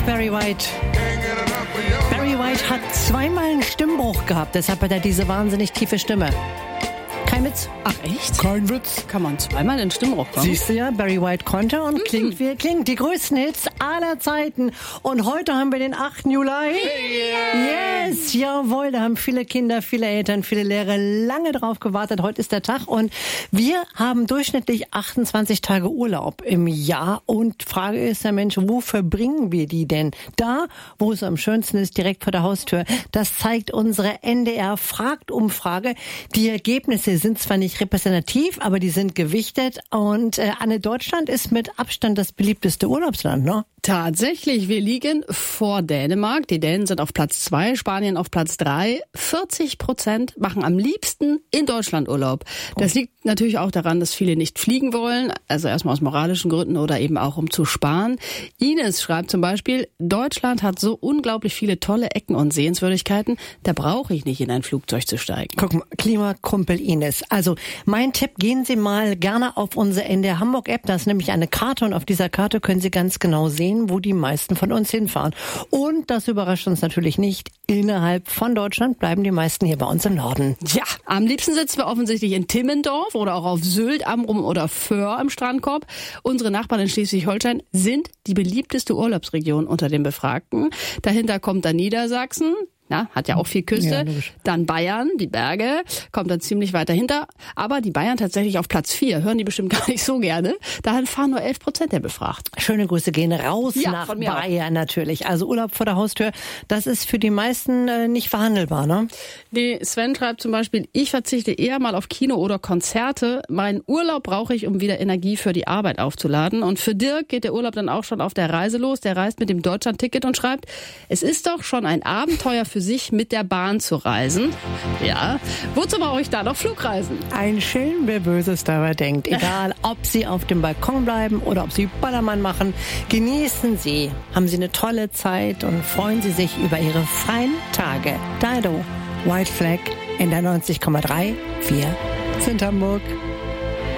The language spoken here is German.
Barry White. Barry White hat zweimal einen Stimmbruch gehabt, deshalb hat er diese wahnsinnig tiefe Stimme. Kein Witz. Ach echt? Kein Witz. Kann man zweimal in Stimmbruch kommen? Siehst du ja, Barry White konnte und klingt wie er klingt. Die größten Hits aller Zeiten. Und heute haben wir den 8. Juli. Hey. Yes, jawohl, da haben viele Kinder, viele Eltern, viele Lehrer lange drauf gewartet. Heute ist der Tag und wir haben durchschnittlich 28 Tage Urlaub im Jahr. Und Frage ist ja, Mensch, wo verbringen wir die denn? Da, wo es am schönsten ist, direkt vor der Haustür. Das zeigt unsere NDR-Fragt-Umfrage. Die Ergebnisse sind zwar nicht repräsentativ, aber die sind gewichtet. Und Anne, Deutschland ist mit Abstand das beliebteste Urlaubsland, ne? Tatsächlich, wir liegen vor Dänemark. Die Dänen sind auf Platz 2, Spanien auf Platz 3. 40% machen am liebsten in Deutschland Urlaub. Das liegt natürlich auch daran, dass viele nicht fliegen wollen. Also erstmal aus moralischen Gründen oder eben auch um zu sparen. Ines schreibt zum Beispiel, Deutschland hat so unglaublich viele tolle Ecken und Sehenswürdigkeiten. Da brauche ich nicht in ein Flugzeug zu steigen. Guck mal, Klimakumpel Ines. Also mein Tipp, gehen Sie mal gerne auf unsere NDR Hamburg App. Da ist nämlich eine Karte und auf dieser Karte können Sie ganz genau sehen, wo die meisten von uns hinfahren. Und das überrascht uns natürlich nicht. Innerhalb von Deutschland bleiben die meisten hier bei uns im Norden. Ja, am liebsten sitzen wir offensichtlich in Timmendorf oder auch auf Sylt, Amrum oder Föhr im Strandkorb. Unsere Nachbarn in Schleswig-Holstein sind die beliebteste Urlaubsregion unter den Befragten. Dahinter kommt dann Niedersachsen. Ja, hat ja auch viel Küste. Ja, dann Bayern, die Berge, kommt dann ziemlich weit dahinter. Aber die Bayern tatsächlich auf Platz 4, hören die bestimmt gar nicht so gerne. Dahin fahren nur 11% der Befragten. Schöne Grüße gehen raus nach Bayern natürlich. Also Urlaub vor der Haustür, das ist für die meisten nicht verhandelbar, ne? Nee, Sven schreibt zum Beispiel, ich verzichte eher mal auf Kino oder Konzerte. Meinen Urlaub brauche ich, um wieder Energie für die Arbeit aufzuladen. Und für Dirk geht der Urlaub dann auch schon auf der Reise los. Der reist mit dem Deutschland-Ticket und schreibt, es ist doch schon ein Abenteuer für sich, mit der Bahn zu reisen. Ja, wozu brauche ich da noch Flugreisen? Ein Schelm, wer Böses dabei denkt. Egal, ob Sie auf dem Balkon bleiben oder ob Sie Ballermann machen, genießen Sie. Haben Sie eine tolle Zeit und freuen Sie sich über Ihre freien Tage. Dido, White Flag in der 90,3, 4 sind Hamburg.